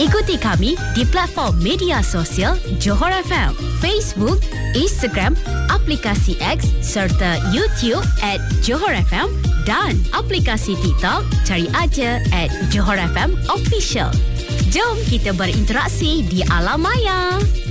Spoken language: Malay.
Ikuti kami di platform media sosial Johor FM, Facebook, Instagram, aplikasi X serta YouTube @Johor FM dan aplikasi TikTok cari aja @Johor FM Official. Jom kita berinteraksi di alam maya.